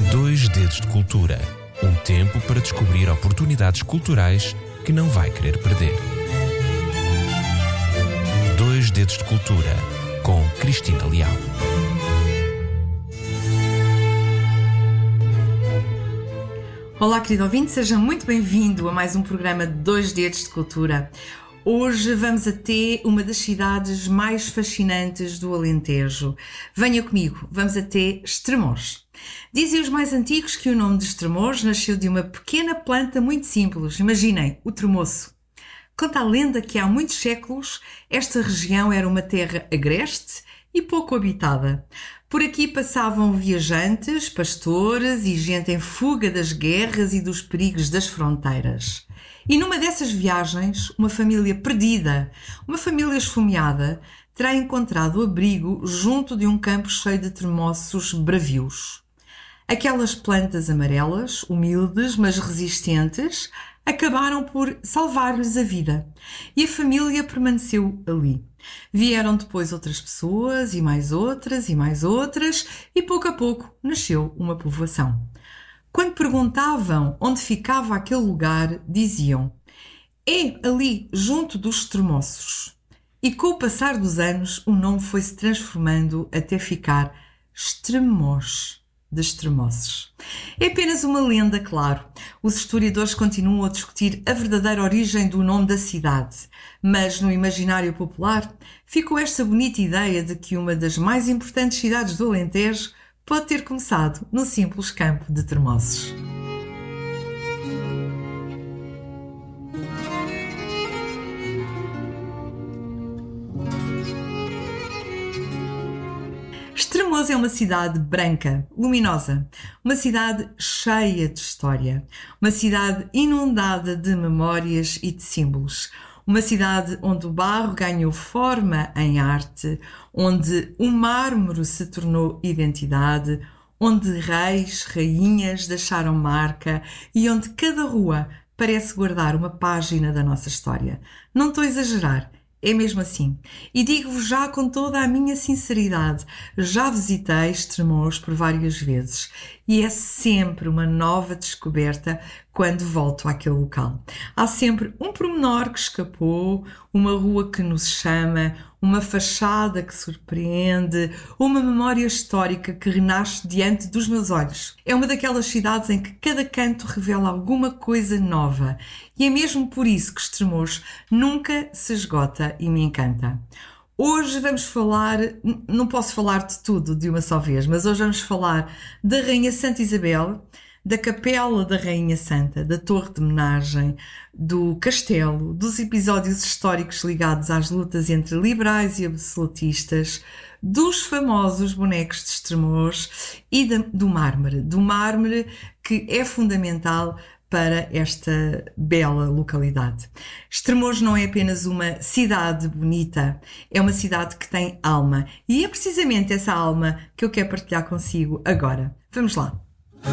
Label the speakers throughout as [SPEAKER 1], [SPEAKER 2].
[SPEAKER 1] Dois Dedos de Cultura. Um tempo para descobrir oportunidades culturais que não vai querer perder. Dois Dedos de Cultura, com Cristina Leal.
[SPEAKER 2] Olá, querido ouvinte, seja muito bem-vindo a mais um programa de Dois Dedos de Cultura. Hoje vamos até uma das cidades mais fascinantes do Alentejo. Venha comigo, vamos até Estremoz. Dizem os mais antigos que o nome de Estremoz nasceu de uma pequena planta muito simples. Imaginem, o tremoço. Conta a lenda que há muitos séculos esta região era uma terra agreste e pouco habitada. Por aqui passavam viajantes, pastores e gente em fuga das guerras e dos perigos das fronteiras. E numa dessas viagens, uma família perdida, uma família esfomeada, terá encontrado abrigo junto de um campo cheio de tremoços bravios. Aquelas plantas amarelas, humildes, mas resistentes, acabaram por salvar-lhes a vida. E a família permaneceu ali. Vieram depois outras pessoas, e mais outras, e pouco a pouco nasceu uma povoação. Quando perguntavam onde ficava aquele lugar, diziam: é ali, junto dos Tremoços. E com o passar dos anos, o nome foi-se transformando até ficar Estremoz, de Estremoços. É apenas uma lenda, claro. Os historiadores continuam a discutir a verdadeira origem do nome da cidade, mas no imaginário popular ficou esta bonita ideia de que uma das mais importantes cidades do Alentejo pode ter começado no simples campo de Tremoços. Estremoz é uma cidade branca, luminosa, uma cidade cheia de história, uma cidade inundada de memórias e de símbolos, uma cidade onde o barro ganhou forma em arte, onde o mármore se tornou identidade, onde reis, rainhas deixaram marca e onde cada rua parece guardar uma página da nossa história. Não estou a exagerar. É mesmo assim. E digo-vos já com toda a minha sinceridade, já visitei Estremoz por várias vezes e é sempre uma nova descoberta quando volto àquele local. Há sempre um pormenor que escapou, uma rua que nos chama, uma fachada que surpreende, uma memória histórica que renasce diante dos meus olhos. É uma daquelas cidades em que cada canto revela alguma coisa nova e é mesmo por isso que Estremoz nunca se esgota e me encanta. Hoje vamos falar, não posso falar de tudo de uma só vez, mas hoje vamos falar da Rainha Santa Isabel, da Capela da Rainha Santa, da Torre de Homenagem, do Castelo, dos episódios históricos ligados às lutas entre liberais e absolutistas, dos famosos bonecos de Estremoz e do mármore que é fundamental para esta bela localidade. Estremoz não é apenas uma cidade bonita, é uma cidade que tem alma. E é precisamente essa alma que eu quero partilhar consigo agora. Vamos lá!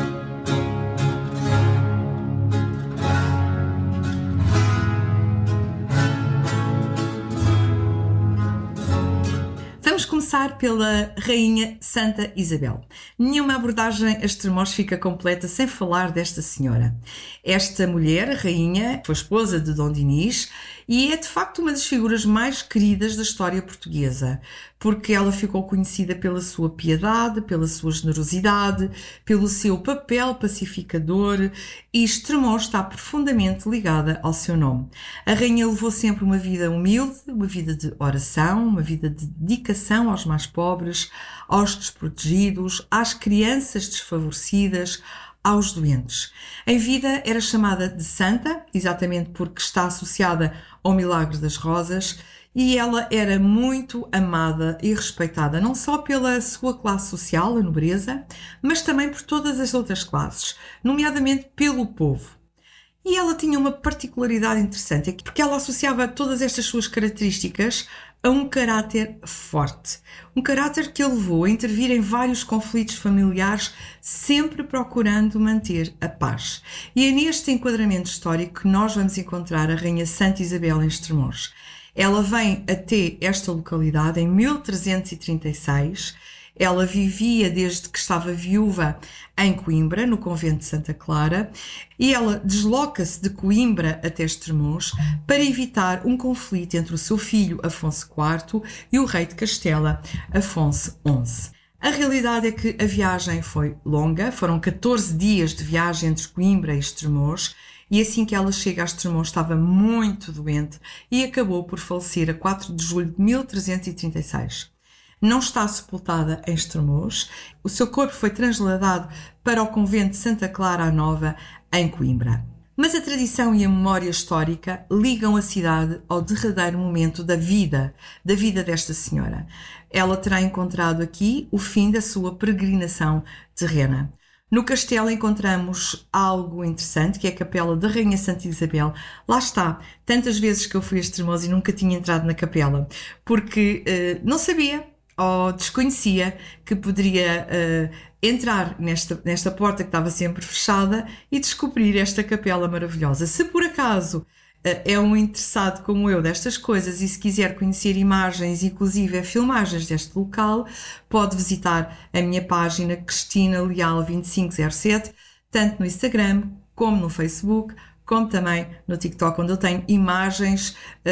[SPEAKER 2] Vamos começar pela Rainha Santa Isabel. Nenhuma abordagem a Estremoz fica completa sem falar desta senhora. Esta mulher, a rainha, foi esposa de Dom Dinis e é de facto uma das figuras mais queridas da história portuguesa, porque ela ficou conhecida pela sua piedade, pela sua generosidade, pelo seu papel pacificador e Estremoz está profundamente ligada ao seu nome. A rainha levou sempre uma vida humilde, uma vida de oração, uma vida de dedicação aos mais pobres, aos desprotegidos, às crianças desfavorecidas, aos doentes. Em vida era chamada de Santa, exatamente porque está associada ao milagre das rosas, e ela era muito amada e respeitada, não só pela sua classe social, a nobreza, mas também por todas as outras classes, nomeadamente pelo povo. E ela tinha uma particularidade interessante, porque ela associava todas estas suas características a um caráter forte. Um caráter que a levou a intervir em vários conflitos familiares, sempre procurando manter a paz. E é neste enquadramento histórico que nós vamos encontrar a Rainha Santa Isabel em Estremoz. Ela vem até esta localidade em 1336. Ela vivia desde que estava viúva em Coimbra, no convento de Santa Clara, e ela desloca-se de Coimbra até Estremoz para evitar um conflito entre o seu filho Afonso IV e o rei de Castela, Afonso XI. A realidade é que a viagem foi longa, foram 14 dias de viagem entre Coimbra e Estremoz, e assim que ela chega a Estremoz estava muito doente e acabou por falecer a 4 de julho de 1336. Não está sepultada em Estremoz, o seu corpo foi trasladado para o convento de Santa Clara a Nova, em Coimbra. Mas a tradição e a memória histórica ligam a cidade ao derradeiro momento da vida desta senhora. Ela terá encontrado aqui o fim da sua peregrinação terrena. No castelo encontramos algo interessante, que é a capela da Rainha Santa Isabel. Lá está, tantas vezes que eu fui a Estremoz e nunca tinha entrado na capela, porque não sabia ou desconhecia que poderia entrar nesta porta que estava sempre fechada e descobrir esta capela maravilhosa. Se por acaso é um interessado como eu destas coisas e se quiser conhecer imagens, inclusive filmagens deste local, pode visitar a minha página Cristina Leal 2507, tanto no Instagram como no Facebook, como também no TikTok, onde eu tenho imagens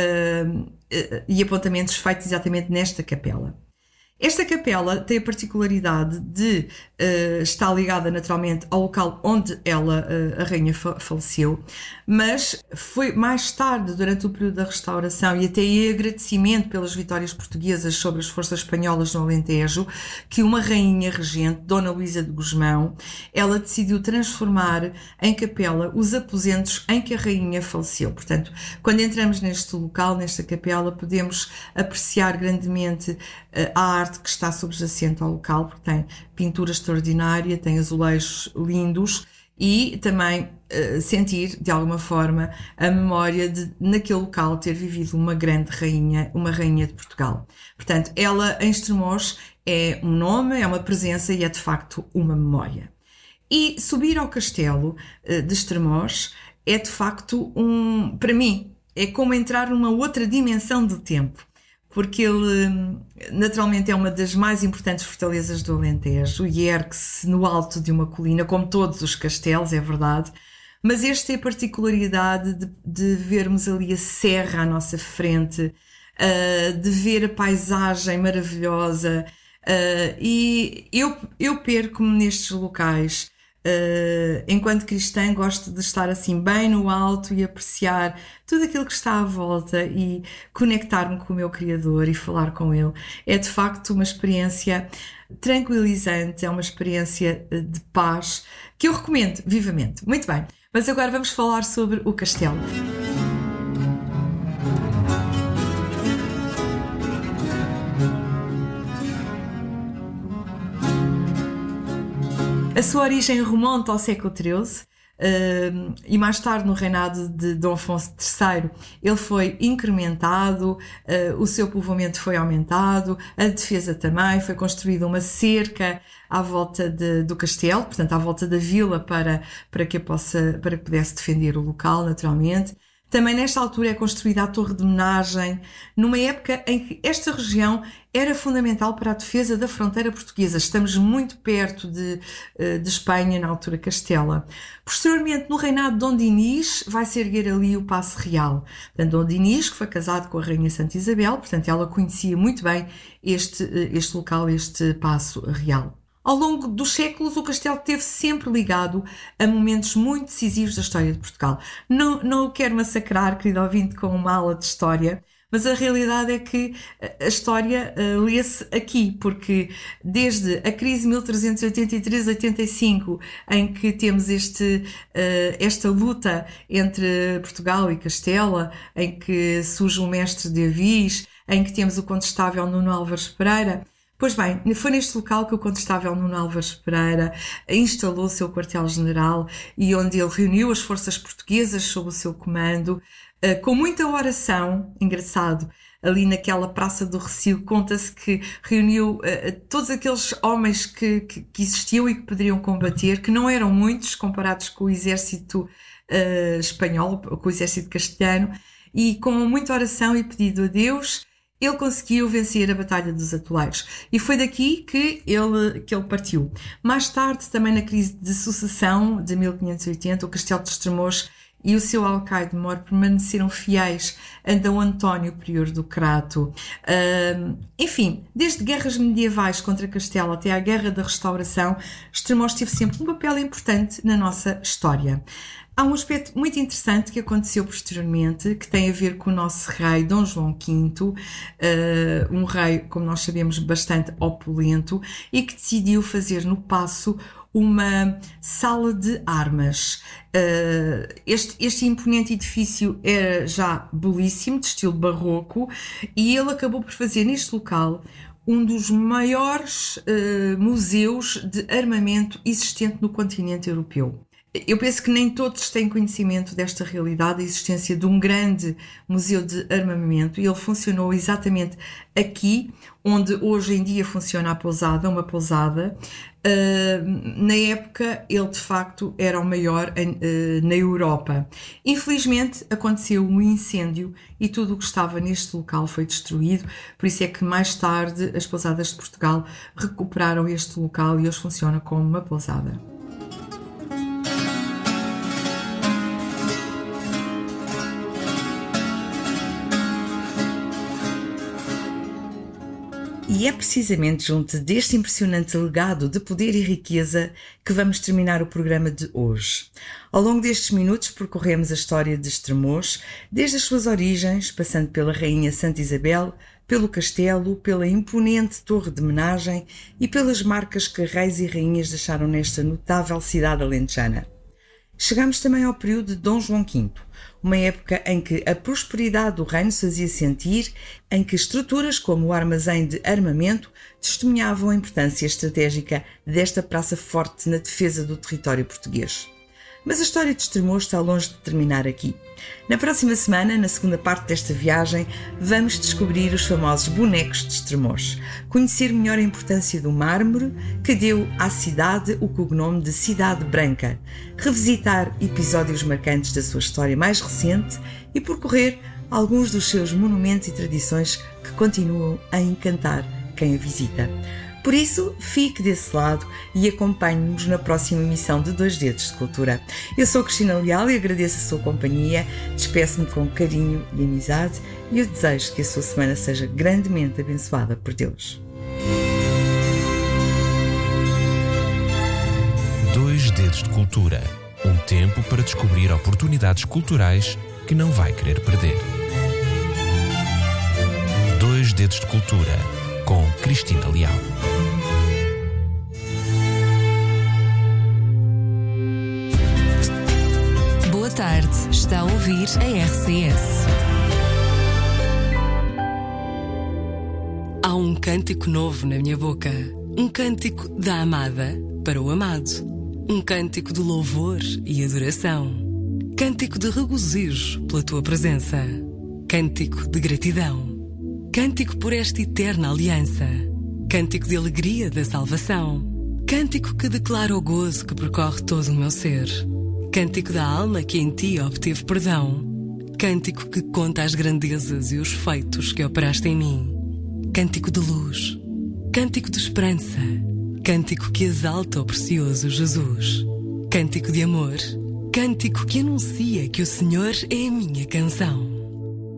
[SPEAKER 2] e apontamentos feitos exatamente nesta capela. Esta capela tem a particularidade de estar ligada naturalmente ao local onde a rainha faleceu, mas foi mais tarde, durante o período da restauração e até em agradecimento pelas vitórias portuguesas sobre as forças espanholas no Alentejo, que uma rainha regente, Dona Luísa de Gusmão, ela decidiu transformar em capela os aposentos em que a rainha faleceu. Portanto, quando entramos neste local, nesta capela, podemos apreciar grandemente a arte que está subjacente ao local, porque tem pintura extraordinária, tem azulejos lindos e também sentir, de alguma forma, a memória de, naquele local, ter vivido uma grande rainha, uma rainha de Portugal. Portanto, ela em Estremoz é um nome, é uma presença e é, de facto, uma memória. E subir ao castelo de Estremoz é, de facto, para mim, é como entrar numa outra dimensão do tempo, porque ele naturalmente é uma das mais importantes fortalezas do Alentejo e ergue-se no alto de uma colina, como todos os castelos, é verdade, mas este tem a particularidade de vermos ali a serra à nossa frente, de ver a paisagem maravilhosa, e eu perco-me nestes locais. Enquanto cristã, gosto de estar assim bem no alto e apreciar tudo aquilo que está à volta e conectar-me com o meu Criador e falar com Ele. É de facto uma experiência tranquilizante, é uma experiência de paz que eu recomendo vivamente. Muito bem, mas agora vamos falar sobre o castelo. A sua origem remonta ao século XIII e mais tarde, no reinado de Dom Afonso III, ele foi incrementado, o seu povoamento foi aumentado, a defesa também, foi construída uma cerca à volta do castelo, portanto à volta da vila para que pudesse defender o local, naturalmente. Também nesta altura é construída a Torre de Menagem, numa época em que esta região era fundamental para a defesa da fronteira portuguesa. Estamos muito perto de Espanha, na altura Castela. Posteriormente, no reinado de Dom Dinis, vai-se erguer ali o Paço Real. Portanto, Dom Dinis, que foi casado com a Rainha Santa Isabel, portanto, ela conhecia muito bem este local, este Paço Real. Ao longo dos séculos, o castelo esteve sempre ligado a momentos muito decisivos da história de Portugal. Não o quero massacrar, querido ouvinte, com uma aula de história, mas a realidade é que a história lê-se aqui, porque desde a crise de 1383-85, em que temos esta luta entre Portugal e Castela, em que surge o mestre de Avis, em que temos o condestável Nuno Álvares Pereira. Pois bem, foi neste local que o condestável Nuno Álvares Pereira instalou o seu quartel-general e onde ele reuniu as forças portuguesas sob o seu comando, com muita oração. Engraçado, ali naquela Praça do Recio, conta-se que reuniu todos aqueles homens que existiam e que poderiam combater, que não eram muitos comparados com o exército espanhol, com o exército castelhano, e com muita oração e pedido a Deus ele conseguiu vencer a Batalha dos Atoleiros e foi daqui que ele partiu. Mais tarde, também na crise de sucessão de 1580, o Castelo de Estremoz e o seu alcaide-mor permaneceram fiéis a Dom António, prior do Crato. Enfim, desde guerras medievais contra Castelo até à Guerra da Restauração, Estremoz teve sempre um papel importante na nossa história. Há um aspecto muito interessante que aconteceu posteriormente, que tem a ver com o nosso rei Dom João V, um rei, como nós sabemos, bastante opulento, e que decidiu fazer no Paço uma sala de armas. Este imponente edifício era já belíssimo, de estilo barroco, e ele acabou por fazer neste local um dos maiores museus de armamento existente no continente europeu. Eu penso que nem todos têm conhecimento desta realidade, a existência de um grande museu de armamento, e ele funcionou exatamente aqui, onde hoje em dia funciona a pousada, uma pousada. Na época, ele de facto era o maior na Europa. Infelizmente, aconteceu um incêndio e tudo o que estava neste local foi destruído, por isso é que mais tarde as pousadas de Portugal recuperaram este local e hoje funciona como uma pousada. E é precisamente junto deste impressionante legado de poder e riqueza que vamos terminar o programa de hoje. Ao longo destes minutos percorremos a história de Estremoz, desde as suas origens, passando pela Rainha Santa Isabel, pelo castelo, pela imponente torre de homenagem e pelas marcas que reis e rainhas deixaram nesta notável cidade alentejana. Chegamos também ao período de Dom João V, uma época em que a prosperidade do reino se fazia sentir, em que estruturas como o armazém de armamento testemunhavam a importância estratégica desta praça forte na defesa do território português. Mas a história de Estremoz está longe de terminar aqui. Na próxima semana, na segunda parte desta viagem, vamos descobrir os famosos bonecos de Estremoz, conhecer melhor a importância do mármore que deu à cidade o cognome de Cidade Branca, revisitar episódios marcantes da sua história mais recente e percorrer alguns dos seus monumentos e tradições que continuam a encantar quem a visita. Por isso, fique desse lado e acompanhe-nos na próxima emissão de 2 Dedos de Cultura. Eu sou Cristina Leal e agradeço a sua companhia, despeço-me com carinho e amizade e eu desejo que a sua semana seja grandemente abençoada por Deus.
[SPEAKER 1] 2 Dedos de Cultura, um tempo para descobrir oportunidades culturais que não vai querer perder. 2 Dedos de Cultura, com Cristina Leal.
[SPEAKER 3] Boa tarde, está a ouvir a RCS. Há um cântico novo na minha boca, um cântico da amada para o amado, um cântico de louvor e adoração, cântico de regozijo pela tua presença, cântico de gratidão, cântico por esta eterna aliança, cântico de alegria da salvação, cântico que declara o gozo que percorre todo o meu ser, cântico da alma que em ti obteve perdão, cântico que conta as grandezas e os feitos que operaste em mim, cântico de luz, cântico de esperança, cântico que exalta o precioso Jesus, cântico de amor, cântico que anuncia que o Senhor é a minha canção.